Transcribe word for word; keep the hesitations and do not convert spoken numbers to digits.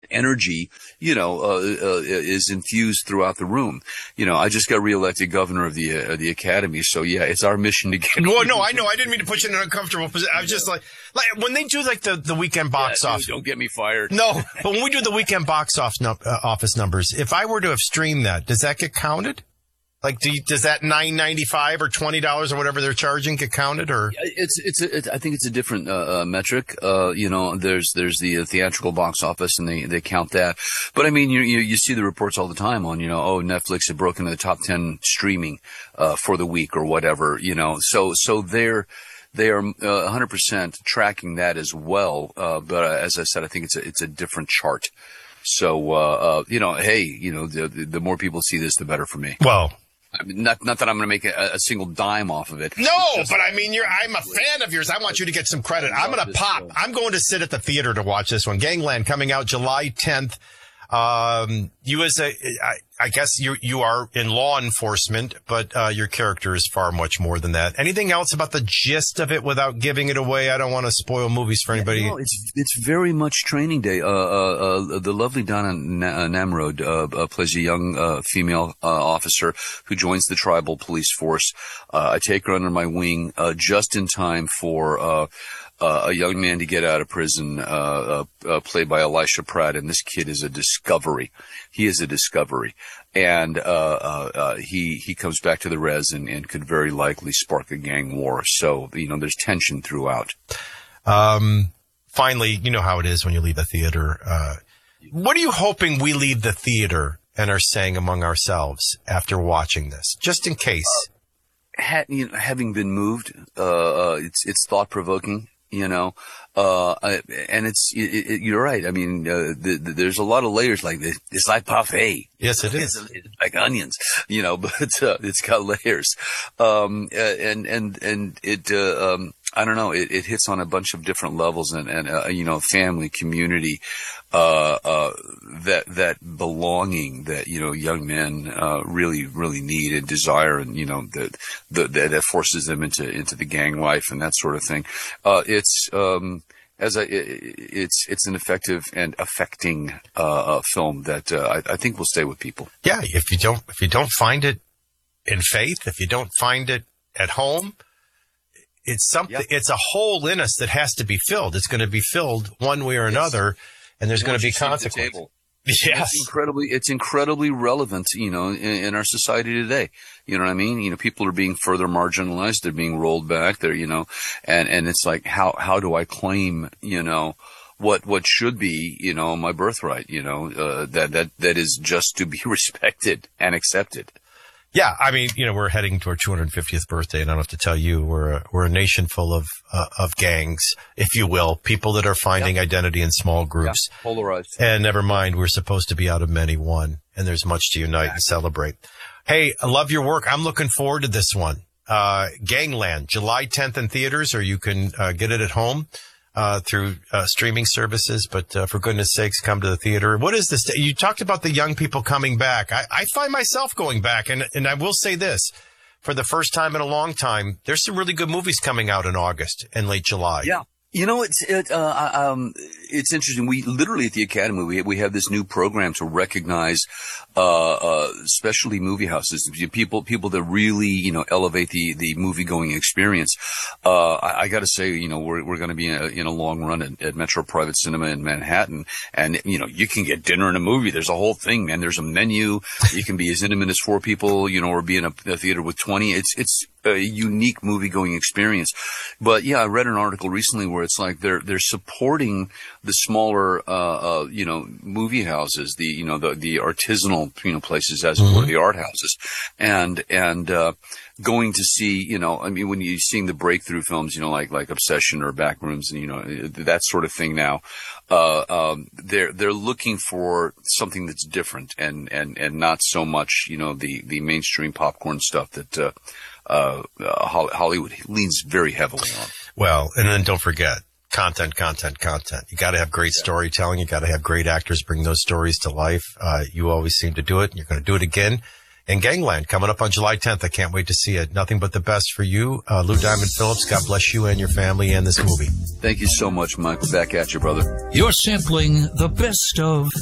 energy, you know, uh, uh, is infused throughout the room. You know, I just got reelected governor of the uh, the academy, so yeah, it's our mission to get. Well, no, I know, I didn't mean to put you in an uncomfortable position. I was just like, like when they do like the, the weekend box yeah, office. Don't get me fired. No, but when we do the weekend box office uh, office numbers, if I were to have streamed that, does that get counted? Like, do you, does that nine ninety-five or twenty dollars or whatever they're charging get counted? Or it's it's a, it, I think it's a different uh, uh, metric. Uh, you know, there's there's the uh, theatrical box office, and they, they count that. But I mean, you, you you see the reports all the time on, you know, oh, Netflix had broken the top ten streaming uh, for the week or whatever. You know, so so they're they are uh, one hundred percent tracking that as well. Uh, but uh, as I said, I think it's a it's a different chart. So uh, uh, you know, hey, you know, the the more people see this, the better for me. Well. I mean, not, not that I'm going to make a, a single dime off of it. No, but I mean, you're, I'm a fan of yours. I want you to get some credit. I'm going to pop. I'm going to sit at the theater to watch this one. Gangland coming out July tenth. Um, you as a, I, I guess you, you are in law enforcement, but, uh, your character is far much more than that. Anything else about the gist of it without giving it away? I don't want to spoil movies for anybody. No, it's, it's very much training day. Uh, uh, uh the lovely Donna Namrod, uh, uh, plays a young, uh, female, uh, officer who joins the tribal police force. Uh, I take her under my wing, uh, just in time for, uh, Uh, a young man to get out of prison, uh, uh, uh, played by Elisha Pratt, and this kid is a discovery. He is a discovery. And, uh, uh, uh, he, he comes back to the res and, and could very likely spark a gang war. So, you know, there's tension throughout. Um, finally, you know how it is when you leave a theater. Uh, what are you hoping we leave the theater and are saying among ourselves after watching this, just in case? Uh, ha- you know, having been moved, uh, uh, it's, it's thought provoking. You know, uh, and it's, it, it, you're right. I mean, uh, the, the, there's a lot of layers like this. It's like parfait. Yes, it is. It's, it's like onions, you know, but, uh, it's got layers. Um, and, and, and it, uh, um, I don't know, it, it hits on a bunch of different levels and, and, uh, you know, family, community, uh, uh, that, that belonging that, you know, young men, uh, really, really need and desire and, you know, that, that, that forces them into, into the gang life and that sort of thing. Uh, it's, um, as I, it's, it's an effective and affecting, uh, uh film that, uh, I, I think will stay with people. Yeah. If you don't, if you don't find it in faith, if you don't find it at home, it's something, yep. It's a hole in us that has to be filled. It's going to be filled one way or another, yes. And there's going to be consequences. Yes. It's incredibly, it's incredibly relevant, you know, in, in our society today. You know what I mean? You know, people are being further marginalized. They're being rolled back. They're, you know, and, and it's like, how, how do I claim, you know, what, what should be, you know, my birthright, you know, uh, that, that, that is just to be respected and accepted. Yeah, I mean, you know, we're heading to our two hundred fiftieth birthday, and I don't have to tell you, we're a, we're a nation full of uh, of gangs, if you will, people that are finding yep. identity in small groups. Yep. Polarized. And never mind, we're supposed to be out of many one, and there's much to unite exactly. and celebrate. Hey, I love your work. I'm looking forward to this one. Uh, Gangland, July tenth in theaters, or you can uh, get it at home. Uh, through, uh, streaming services, but, uh, for goodness sakes, come to the theater. What is this? You talked about the young people coming back. I, I find myself going back, and, and I will say this, for the first time in a long time, there's some really good movies coming out in August and late July. Yeah. You know, it's, it, uh, um, it's interesting. We literally at the Academy, we, we have this new program to recognize, uh, uh, specialty movie houses, people, people that really, you know, elevate the, the movie going experience. Uh, I, I gotta say, you know, we're, we're gonna be in a, in a long run at, at Metro Private Cinema in Manhattan. And, you know, you can get dinner and a movie. There's a whole thing, man. There's a menu. You can be as intimate as four people, you know, or be in a, a theater with twenty. It's, it's, a unique movie going experience. But yeah, I read an article recently where it's like they're, they're supporting the smaller, uh, uh, you know, movie houses, the, you know, the, the artisanal, you know, places as mm-hmm. it were, the art houses. And, and, uh, going to see, you know, I mean, when you're seeing the breakthrough films, you know, like, like Obsession or Backrooms and, you know, that sort of thing now, uh, um, they're, they're looking for something that's different and, and, and not so much, you know, the, the mainstream popcorn stuff that, uh, Uh, uh, Hollywood leans very heavily on. Well, and then don't forget content, content, content. You got to have great yeah. storytelling. You got to have great actors bring those stories to life. Uh, you always seem to do it. And you're going to do it again. And Gangland coming up on July tenth. I can't wait to see it. Nothing but the best for you, uh, Lou Diamond Phillips. God bless you and your family and this movie. Thank you so much, Mike. We're back at you, brother. You're sampling the best of